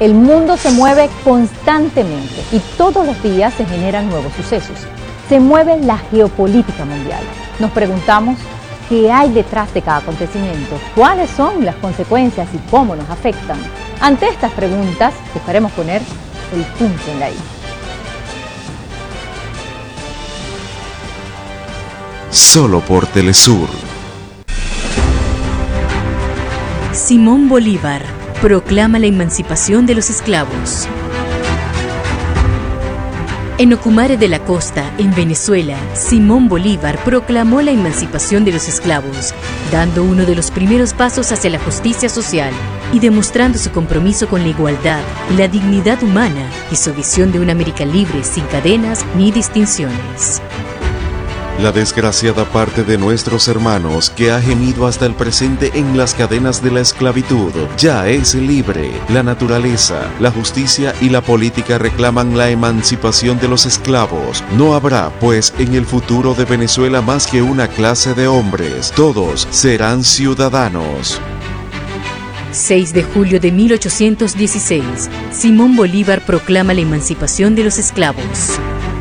El mundo se mueve constantemente y todos los días se generan nuevos sucesos. Se mueve la geopolítica mundial. Nos preguntamos qué hay detrás de cada acontecimiento, cuáles son las consecuencias y cómo nos afectan. Ante estas preguntas, buscaremos poner el punto en la I. Solo por Telesur. Simón Bolívar proclama la emancipación de los esclavos. En Ocumare de la Costa, en Venezuela, Simón Bolívar proclamó la emancipación de los esclavos, dando uno de los primeros pasos hacia la justicia social y demostrando su compromiso con la igualdad, la dignidad humana y su visión de una América libre sin cadenas ni distinciones. La desgraciada parte de nuestros hermanos que ha gemido hasta el presente en las cadenas de la esclavitud ya es libre. La naturaleza, la justicia y la política reclaman la emancipación de los esclavos. No habrá, pues, en el futuro de Venezuela más que una clase de hombres. Todos serán ciudadanos. 6 de julio de 1816, Simón Bolívar proclama la emancipación de los esclavos.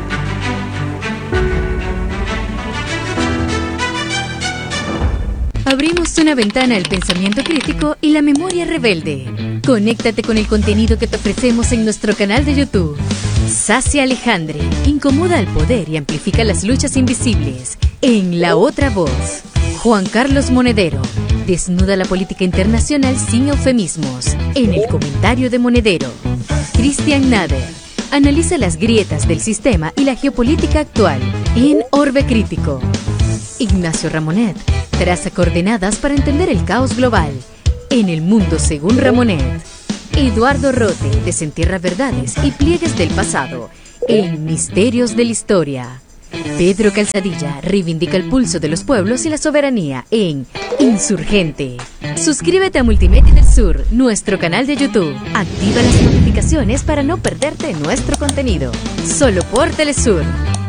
Abrimos una ventana al pensamiento crítico y la memoria rebelde. Conéctate con el contenido que te ofrecemos en nuestro canal de YouTube. Sacia Alejandre incomoda al poder y amplifica las luchas invisibles. En La Otra Voz, Juan Carlos Monedero desnuda la política internacional sin eufemismos. En El Comentario de Monedero, Cristian Nader analiza las grietas del sistema y la geopolítica actual. En Orbe Crítico, Ignacio Ramonet traza coordenadas para entender el caos global. En El Mundo según Ramonet, Eduardo Rote desentierra verdades y pliegues del pasado. En Misterios de la Historia, Pedro Calzadilla reivindica el pulso de los pueblos y la soberanía. En Insurgente, suscríbete a Multimedia del Sur, nuestro canal de YouTube. Activa las notificaciones para no perderte nuestro contenido. Solo por Telesur.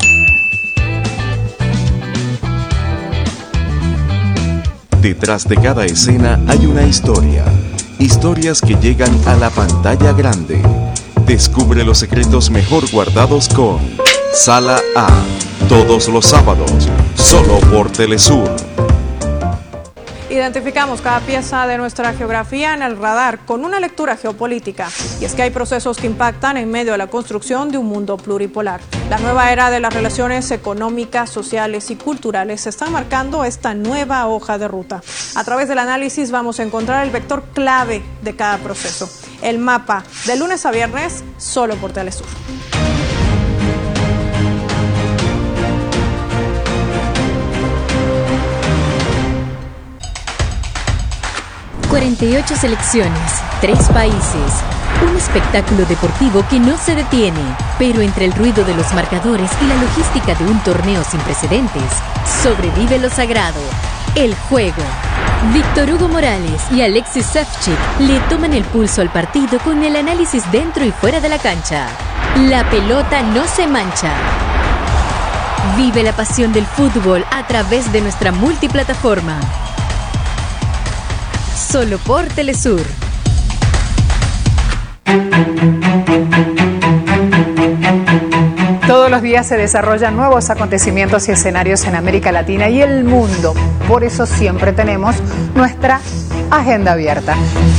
Detrás de cada escena hay una historia. Historias que llegan a la pantalla grande. Descubre los secretos mejor guardados con Sala A. Todos los sábados, solo por Telesur. Identificamos cada pieza de nuestra geografía en el radar con una lectura geopolítica. Y es que hay procesos que impactan en medio de la construcción de un mundo pluripolar. La nueva era de las relaciones económicas, sociales y culturales está marcando esta nueva hoja de ruta. A través del análisis vamos a encontrar el vector clave de cada proceso. El mapa, de lunes a viernes, solo por Telesur. 48 selecciones, 3 países, un espectáculo deportivo que no se detiene, pero entre el ruido de los marcadores y la logística de un torneo sin precedentes, sobrevive lo sagrado, el juego. Víctor Hugo Morales y Alexis Sefcik le toman el pulso al partido con el análisis dentro y fuera de la cancha. La pelota no se mancha. Vive la pasión del fútbol a través de nuestra multiplataforma. Solo por Telesur. Todos los días se desarrollan nuevos acontecimientos y escenarios en América Latina y el mundo. Por eso siempre tenemos nuestra agenda abierta.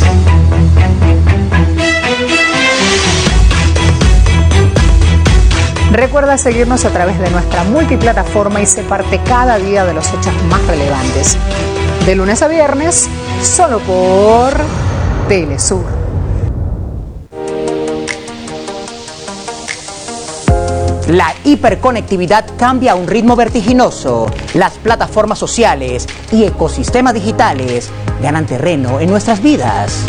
Recuerda seguirnos a través de nuestra multiplataforma y sé parte cada día de los hechos más relevantes. De lunes a viernes, solo por Telesur. La hiperconectividad cambia a un ritmo vertiginoso. Las plataformas sociales y ecosistemas digitales ganan terreno en nuestras vidas.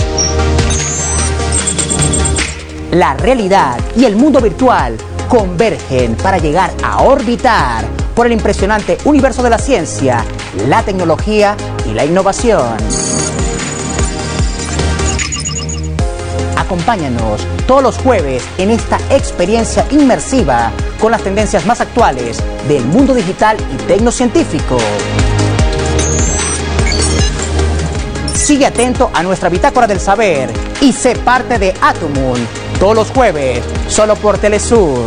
La realidad y el mundo virtual convergen para llegar a orbitar por el impresionante universo de la ciencia, la tecnología y la innovación. Acompáñanos todos los jueves en esta experiencia inmersiva con las tendencias más actuales del mundo digital y tecnocientífico. Sigue atento a nuestra Bitácora del Saber y sé parte de Atomun todos los jueves, solo por Telesur.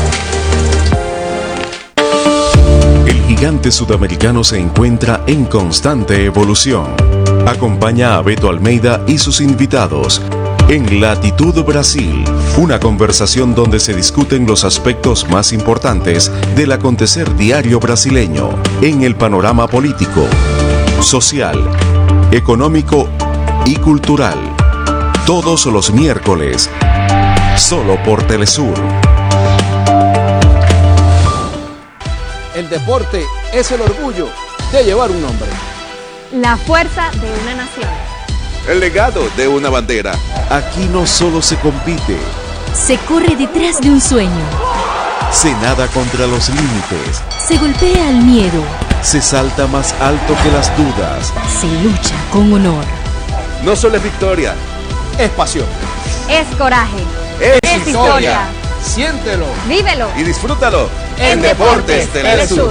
El gigante sudamericano se encuentra en constante evolución. Acompaña a Beto Almeida y sus invitados en Latitud Brasil, una conversación donde se discuten los aspectos más importantes del acontecer diario brasileño en el panorama político, social, económico y cultural. Todos los miércoles, solo por Telesur. El deporte es el orgullo de llevar un nombre. La fuerza de una nación. El legado de una bandera. Aquí no solo se compite, Se corre detrás de un sueño. se nada contra los límites, Se golpea al miedo. se salta más alto que las dudas. Se lucha con honor. No solo es victoria, Es pasión. Es coraje. es historia. Siéntelo. Vívelo. Y disfrútalo En Deportes Telesur.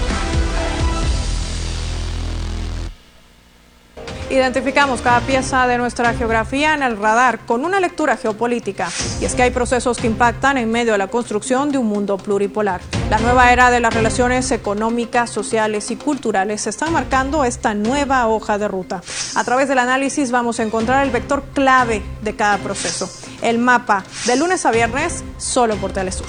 Identificamos cada pieza de nuestra geografía en el radar con una lectura geopolítica. Y es que hay procesos que impactan en medio de la construcción de un mundo pluripolar. La nueva era de las relaciones económicas, sociales y culturales están marcando esta nueva hoja de ruta. A través del análisis vamos a encontrar el vector clave de cada proceso. El mapa, de lunes a viernes, solo por Telesur.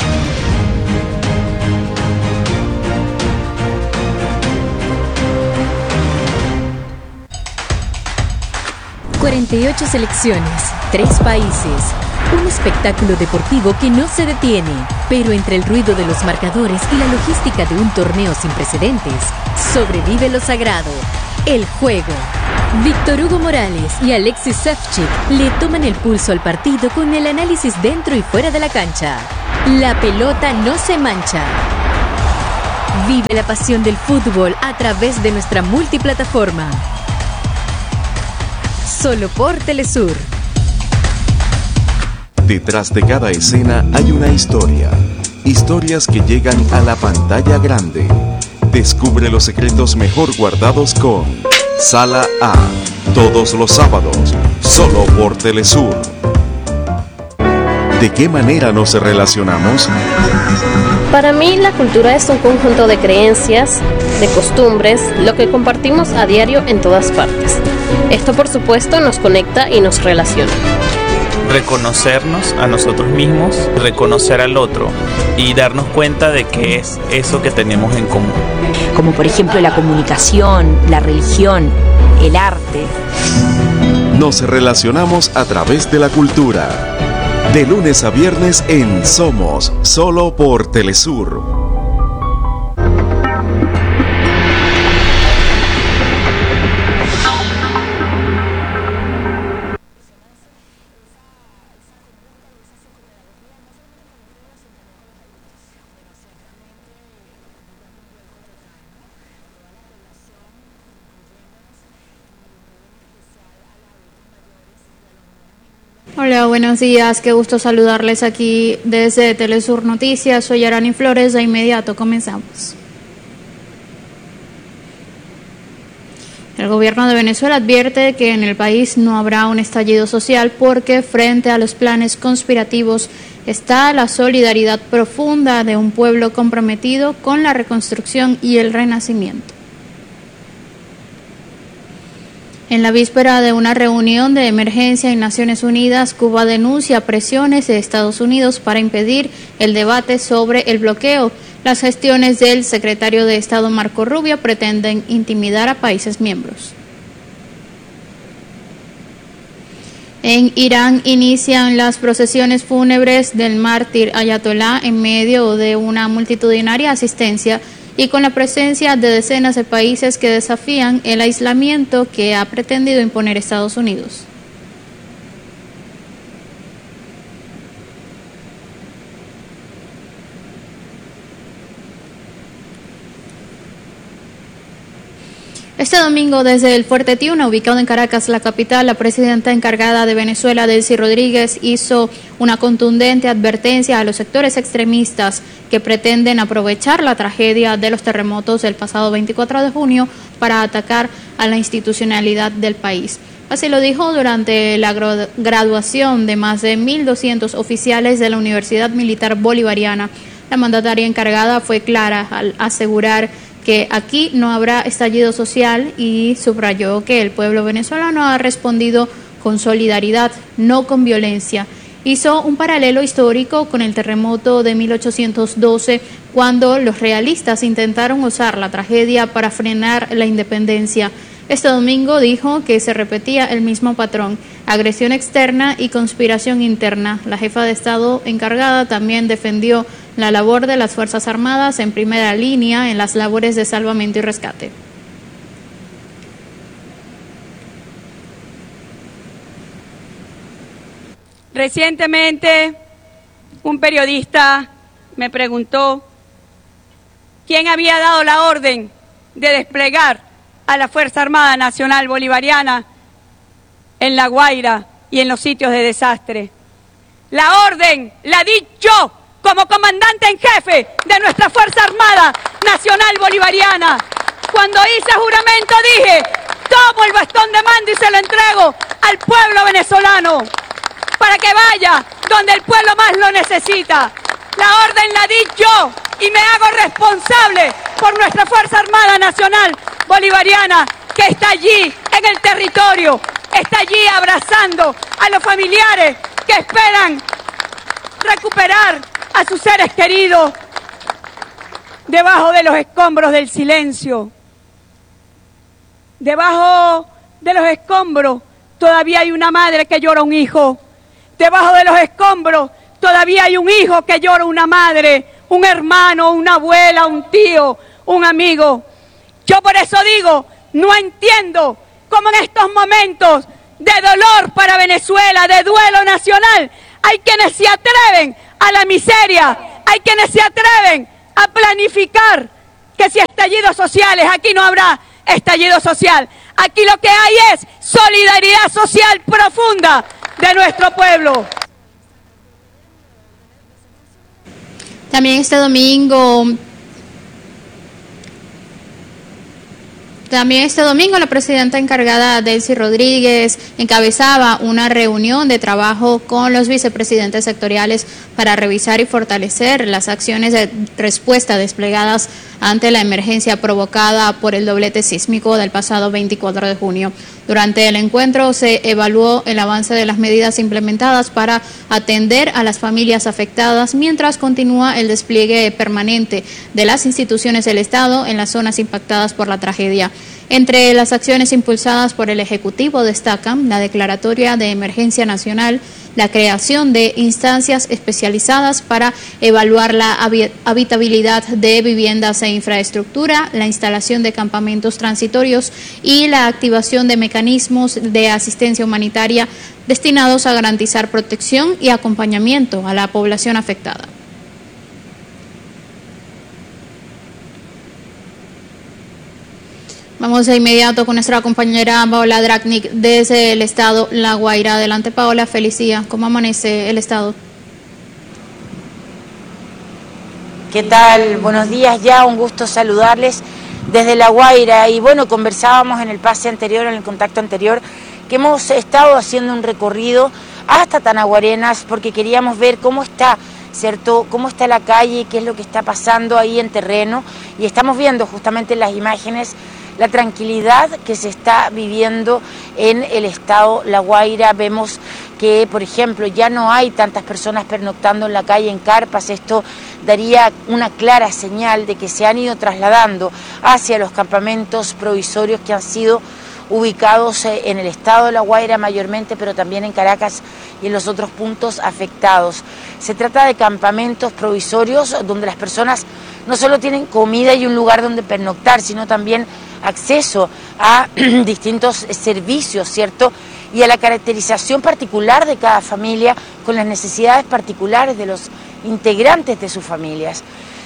48 selecciones, 3 países, un espectáculo deportivo que no se detiene, pero entre el ruido de los marcadores y la logística de un torneo sin precedentes, sobrevive lo sagrado, el juego. Víctor Hugo Morales y Alexis Ševčík le toman el pulso al partido con el análisis dentro y fuera de la cancha. La pelota no se mancha. Vive la pasión del fútbol a través de nuestra multiplataforma. Solo por Telesur. Detrás de cada escena hay una historia. Historias que llegan a la pantalla grande. Descubre los secretos mejor guardados con Sala A. Todos los sábados, solo por Telesur. ¿De qué manera nos relacionamos? Para mí la cultura es un conjunto de creencias, de costumbres, lo que compartimos a diario en todas partes. Esto por supuesto nos conecta y nos relaciona. Reconocernos a nosotros mismos, reconocer al otro y darnos cuenta de qué es eso que tenemos en común. Como por ejemplo la comunicación, la religión, el arte. Nos relacionamos a través de la cultura. De lunes a viernes en Somos, solo por Telesur. Hola, buenos días, qué gusto saludarles aquí desde Telesur Noticias. Soy Arani Flores, de inmediato comenzamos. El gobierno de Venezuela advierte que en el país no habrá un estallido social porque frente a los planes conspirativos está la solidaridad profunda de un pueblo comprometido con la reconstrucción y el renacimiento. En la víspera de una reunión de emergencia en Naciones Unidas, Cuba denuncia presiones de Estados Unidos para impedir el debate sobre el bloqueo. Las gestiones del secretario de Estado Marco Rubio pretenden intimidar a países miembros. En Irán inician las procesiones fúnebres del mártir Ayatolá en medio de una multitudinaria asistencia y con la presencia de decenas de países que desafían el aislamiento que ha pretendido imponer Estados Unidos. Este domingo, desde el Fuerte Tiuna, ubicado en Caracas, la capital, la presidenta encargada de Venezuela, Delcy Rodríguez, hizo una contundente advertencia a los sectores extremistas que pretenden aprovechar la tragedia de los terremotos del pasado 24 de junio para atacar a la institucionalidad del país. Así lo dijo durante la graduación de más de 1.200 oficiales de la Universidad Militar Bolivariana. La mandataria encargada fue clara al asegurar que aquí no habrá estallido social y subrayó que el pueblo venezolano ha respondido con solidaridad, no con violencia. Hizo un paralelo histórico con el terremoto de 1812, cuando los realistas intentaron usar la tragedia para frenar la independencia. Este domingo dijo que se repetía el mismo patrón: agresión externa y conspiración interna. La jefa de Estado encargada también defendió la labor de las Fuerzas Armadas en primera línea en las labores de salvamento y rescate. Recientemente, un periodista me preguntó quién había dado la orden de desplegar a la Fuerza Armada Nacional Bolivariana en La Guaira y en los sitios de desastre. La orden la di yo, como comandante en jefe de nuestra Fuerza Armada Nacional Bolivariana. Cuando hice juramento dije: tomo el bastón de mando y se lo entrego al pueblo venezolano para que vaya donde el pueblo más lo necesita. La orden la di yo y me hago responsable por nuestra Fuerza Armada Nacional Bolivariana, que está allí en el territorio, está allí abrazando a los familiares que esperan recuperar a sus seres queridos debajo de los escombros del silencio. Debajo de los escombros todavía hay una madre que llora un hijo. Debajo de los escombros todavía hay un hijo que llora una madre, un hermano, una abuela, un tío, un amigo. Yo por eso digo, no entiendo cómo en estos momentos de dolor para Venezuela, de duelo nacional, hay quienes se atreven a la miseria, hay quienes se atreven a planificar que si estallidos sociales, aquí no habrá estallido social. Aquí lo que hay es solidaridad social profunda de nuestro pueblo. También este domingo la presidenta encargada, Delcy Rodríguez, encabezaba una reunión de trabajo con los vicepresidentes sectoriales para revisar y fortalecer las acciones de respuesta desplegadas ante la emergencia provocada por el doblete sísmico del pasado 24 de junio. Durante el encuentro se evaluó el avance de las medidas implementadas para atender a las familias afectadas, mientras continúa el despliegue permanente de las instituciones del Estado en las zonas impactadas por la tragedia. Entre las acciones impulsadas por el Ejecutivo destacan la declaratoria de emergencia nacional, la creación de instancias especializadas para evaluar la habitabilidad de viviendas e infraestructura, la instalación de campamentos transitorios y la activación de mecanismos de asistencia humanitaria destinados a garantizar protección y acompañamiento a la población afectada. Vamos de inmediato con nuestra compañera Paola Dragnik desde el estado La Guaira. Adelante, Paola. Feliz día. ¿Cómo amanece el estado? ¿Qué tal? Buenos días ya, un gusto saludarles desde La Guaira. Y bueno, conversábamos en el pase anterior, en el contacto anterior, que hemos estado haciendo un recorrido hasta Tanaguarenas porque queríamos ver cómo está, ¿cierto? Cómo está la calle, qué es lo que está pasando ahí en terreno. Y estamos viendo justamente en las imágenes la tranquilidad que se está viviendo en el estado La Guaira. Vemos que, por ejemplo, ya no hay tantas personas pernoctando en la calle en carpas. Esto daría una clara señal de que se han ido trasladando hacia los campamentos provisorios que han sido ubicados en el estado de La Guaira mayormente, pero también en Caracas y en los otros puntos afectados. Se trata de campamentos provisorios donde las personas no solo tienen comida y un lugar donde pernoctar, sino también acceso a distintos servicios, ¿cierto? Y a la caracterización particular de cada familia con las necesidades particulares de los integrantes de sus familias.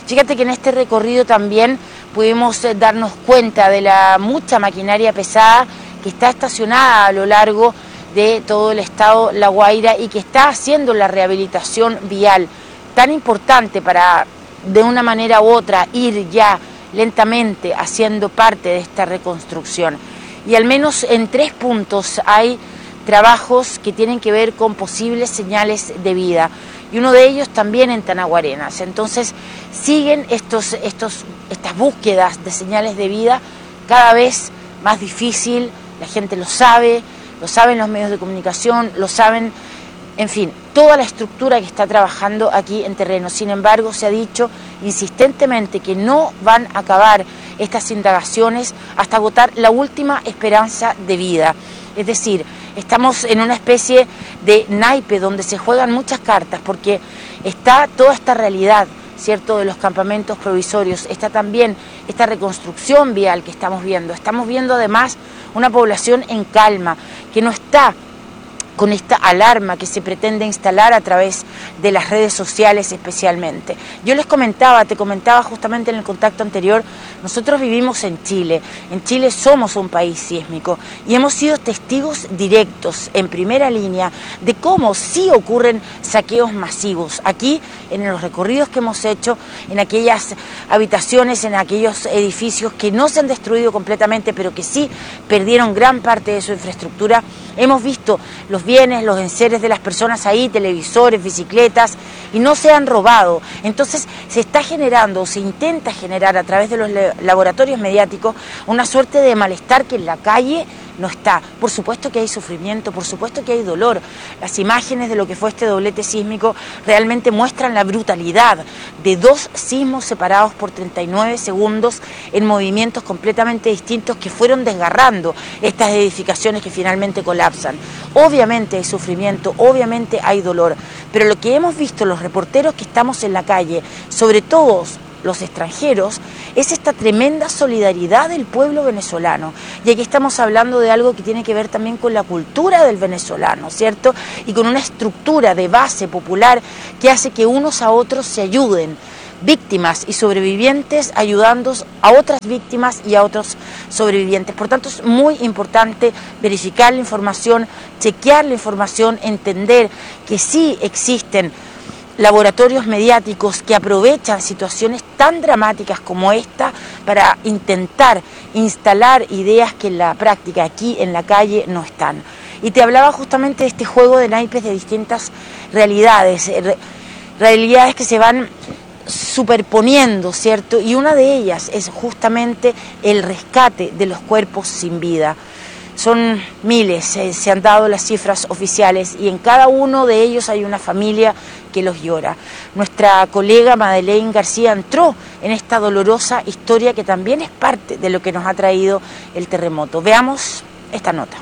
Fíjate que en este recorrido también pudimos darnos cuenta de la mucha maquinaria pesada que está estacionada a lo largo de todo el estado La Guaira y que está haciendo la rehabilitación vial tan importante para, de una manera u otra, ir ya lentamente haciendo parte de esta reconstrucción. Y al menos en 3 puntos hay trabajos que tienen que ver con posibles señales de vida, y uno de ellos también en Tanaguarenas. Entonces siguen estas búsquedas de señales de vida cada vez más difícil, la gente lo saben los medios de comunicación, lo saben, en fin, toda la estructura que está trabajando aquí en terreno. Sin embargo, se ha dicho insistentemente que no van a acabar estas indagaciones hasta agotar la última esperanza de vida. Es decir, estamos en una especie de naipe donde se juegan muchas cartas, porque está toda esta realidad, ¿cierto?, de los campamentos provisorios, está también esta reconstrucción vial que estamos viendo además una población en calma, que no está con esta alarma que se pretende instalar a través de las redes sociales especialmente. Yo te comentaba justamente en el contacto anterior, nosotros vivimos en Chile somos un país sísmico y hemos sido testigos directos, en primera línea, de cómo sí ocurren saqueos masivos. Aquí, en los recorridos que hemos hecho, en aquellas habitaciones, en aquellos edificios que no se han destruido completamente, pero que sí perdieron gran parte de su infraestructura, hemos visto los bienes, los enseres de las personas ahí, televisores, bicicletas, y no se han robado. Entonces se está generando, se intenta generar a través de los laboratorios mediáticos una suerte de malestar que en la calle no está. Por supuesto que hay sufrimiento, por supuesto que hay dolor. Las imágenes de lo que fue este doblete sísmico realmente muestran la brutalidad de 2 sismos separados por 39 segundos en movimientos completamente distintos que fueron desgarrando estas edificaciones que finalmente colapsan. Obviamente hay sufrimiento, obviamente hay dolor, pero lo que hemos visto los reporteros que estamos en la calle, sobre todo los extranjeros, es esta tremenda solidaridad del pueblo venezolano. Y aquí estamos hablando de algo que tiene que ver también con la cultura del venezolano, ¿cierto? Y con una estructura de base popular que hace que unos a otros se ayuden, víctimas y sobrevivientes ayudando a otras víctimas y a otros sobrevivientes. Por tanto, es muy importante verificar la información, chequear la información, entender que sí existen laboratorios mediáticos que aprovechan situaciones tan dramáticas como esta para intentar instalar ideas que en la práctica, aquí en la calle, no están. Y te hablaba justamente de este juego de naipes de distintas realidades, realidades que se van superponiendo, ¿cierto? Y una de ellas es justamente el rescate de los cuerpos sin vida. Son miles, se han dado las cifras oficiales y en cada uno de ellos hay una familia que los llora. Nuestra colega Madeleine García entró en esta dolorosa historia que también es parte de lo que nos ha traído el terremoto. Veamos esta nota.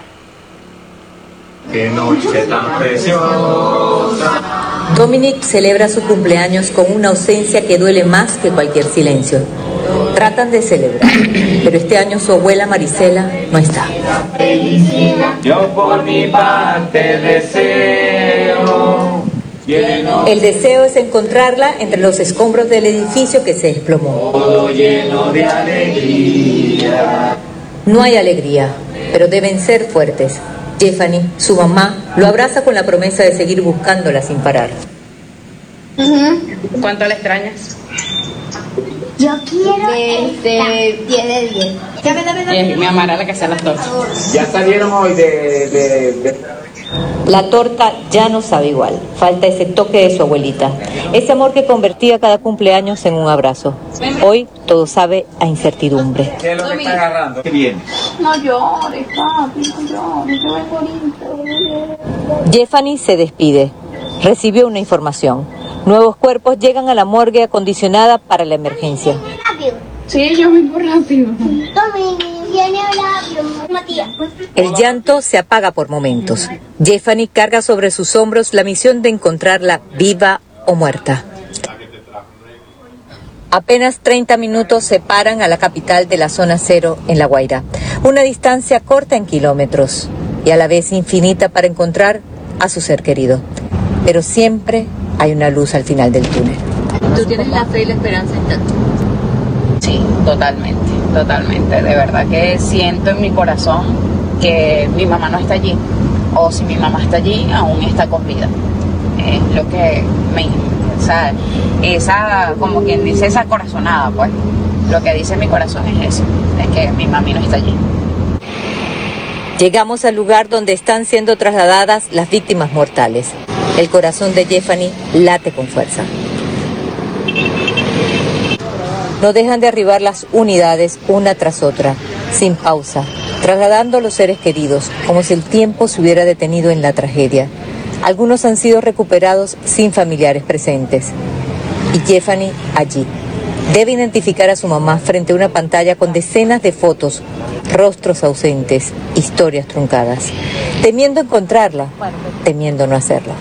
¡Qué noche tan preciosa! Dominic celebra su cumpleaños con una ausencia que duele más que cualquier silencio. Tratan de celebrar, pero este año su abuela Marisela no está. Yo por mi parte deseo. El deseo es encontrarla entre los escombros del edificio que se desplomó. Todo lleno de alegría. No hay alegría, pero deben ser fuertes. Jeffany, su mamá, lo abraza con la promesa de seguir buscándola sin parar. ¿Cuánto la extrañas? Yo quiero 10 de 10. Dame. Mi mamá era la que hacía las tortas. Ya salieron hoy de... La torta ya no sabe igual. Falta ese toque de su abuelita. Ese amor que convertía cada cumpleaños en un abrazo. Hoy todo sabe a incertidumbre. ¿Qué es lo que está agarrando? ¿Qué viene? No llores, papi, no llores. Yo vengo ahorita. Jeffany se despide. Recibió una información. Nuevos cuerpos llegan a la morgue acondicionada para la emergencia. Sí, yo vengo rápido. Viene rápido, Matías. El llanto se apaga por momentos. Jeffany carga sobre sus hombros la misión de encontrarla viva o muerta. Apenas 30 minutos separan a la capital de la zona cero en La Guaira. Una distancia corta en kilómetros y a la vez infinita para encontrar a su ser querido. Pero siempre hay una luz al final del túnel. ¿Tú tienes la fe y la esperanza intacta? Sí, totalmente. De verdad que siento en mi corazón que mi mamá no está allí. O si mi mamá está allí, aún está con vida. Es lo que esa, como quien dice, esa corazonada, pues. Lo que dice mi corazón es eso, es que mi mami no está allí. Llegamos al lugar donde están siendo trasladadas las víctimas mortales. El corazón de Jeffany late con fuerza. No dejan de arribar las unidades una tras otra, sin pausa, trasladando a los seres queridos, como si el tiempo se hubiera detenido en la tragedia. Algunos han sido recuperados sin familiares presentes. Y Jeffany allí. Debe identificar a su mamá frente a una pantalla con decenas de fotos, rostros ausentes, historias truncadas. Temiendo encontrarla, temiendo no hacerla.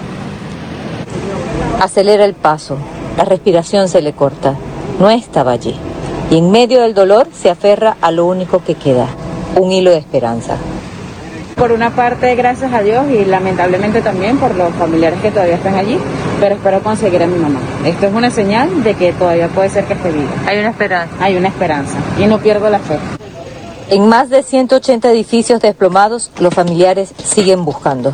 Acelera el paso, la respiración se le corta. No estaba allí. Y en medio del dolor se aferra a lo único que queda, un hilo de esperanza. Por una parte, gracias a Dios y lamentablemente también por los familiares que todavía están allí, pero espero conseguir a mi mamá. Esto es una señal de que todavía puede ser que esté viva. Hay una esperanza. Hay una esperanza y no pierdo la fe. En más de 180 edificios desplomados, los familiares siguen buscando.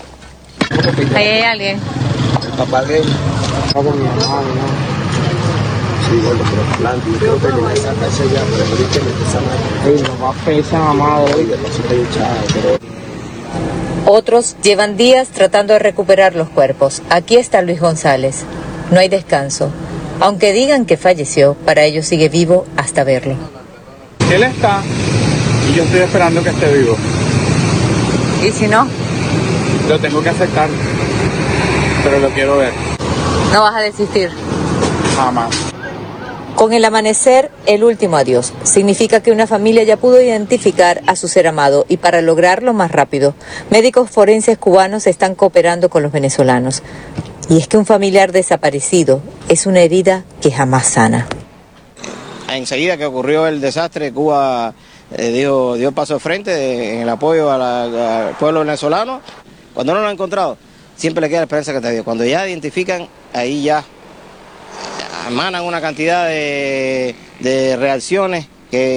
Ahí hay alguien. El papá de él. No con mi mamá, no. Sí, bueno, pero plan, yo creo que me saca ese ya, pero ahorita me está sanando. No va a pesar, mamá, hoy, de paso estoy hinchado, pero... Otros llevan días tratando de recuperar los cuerpos. Aquí está Luis González. No hay descanso. Aunque digan que falleció, para ellos sigue vivo hasta verlo. Él está y yo estoy esperando que esté vivo. ¿Y si no? Lo tengo que aceptar, pero lo quiero ver. ¿No vas a desistir? Jamás. Con el amanecer, el último adiós. Significa que una familia ya pudo identificar a su ser amado y para lograrlo más rápido, médicos forenses cubanos están cooperando con los venezolanos. Y es que un familiar desaparecido es una herida que jamás sana. Enseguida que ocurrió el desastre, Cuba dio paso de frente en el apoyo al pueblo venezolano. Cuando no lo han encontrado, siempre le queda la esperanza que te dio. Cuando ya identifican, ahí ya emanan una cantidad de reacciones que